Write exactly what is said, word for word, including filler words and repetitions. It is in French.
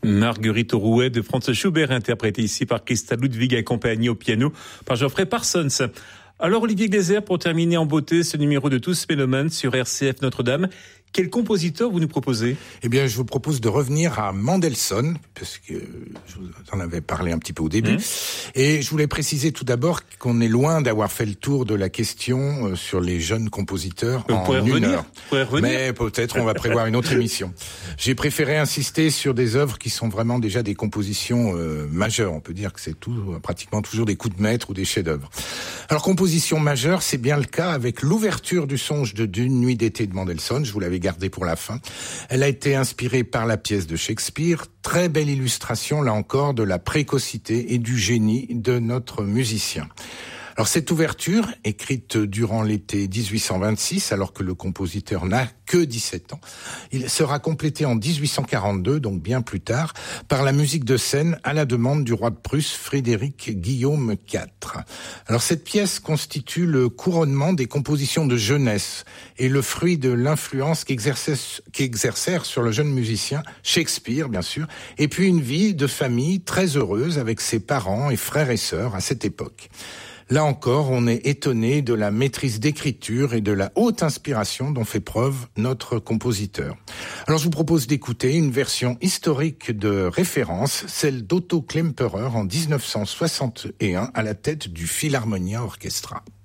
Marguerite Rouet de Franz Schubert, interprétée ici par Christa Ludwig, accompagnée au piano par Geoffrey Parsons. Alors Olivier Gleiser, pour terminer en beauté ce numéro de Tous Mélomanes sur R C F Notre-Dame, quel compositeur vous nous proposez ? Eh bien, je vous propose de revenir à Mendelssohn, parce que je vous en avais parlé un petit peu au début. Mmh. Et je voulais préciser tout d'abord qu'on est loin d'avoir fait le tour de la question sur les jeunes compositeurs vous en une revenir. heure. Mais peut-être on va prévoir une autre émission. J'ai préféré insister sur des œuvres qui sont vraiment déjà des compositions euh, majeures. On peut dire que c'est tout, pratiquement toujours des coups de maître ou des chefs-d'œuvre. Alors, composition majeure, c'est bien le cas avec l'ouverture du songe de D'une nuit d'été de Mendelssohn. Je vous l'avais gardée pour la fin. Elle a été inspirée par la pièce de Shakespeare. Très belle illustration, là encore, de la précocité et du génie de notre musicien. Alors cette ouverture, écrite durant l'été dix-huit cent vingt-six, alors que le compositeur n'a que dix-sept ans, il sera complété en dix-huit cent quarante-deux, donc bien plus tard, par la musique de scène à la demande du roi de Prusse, Frédéric Guillaume quatre. Alors cette pièce constitue le couronnement des compositions de jeunesse et le fruit de l'influence qu'exercèrent sur le jeune musicien Shakespeare, bien sûr, et puis une vie de famille très heureuse avec ses parents et frères et sœurs à cette époque. Là encore, on est étonné de la maîtrise d'écriture et de la haute inspiration dont fait preuve notre compositeur. Alors je vous propose d'écouter une version historique de référence, celle d'Otto Klemperer en dix-neuf cent soixante et un à la tête du Philharmonia Orchestra.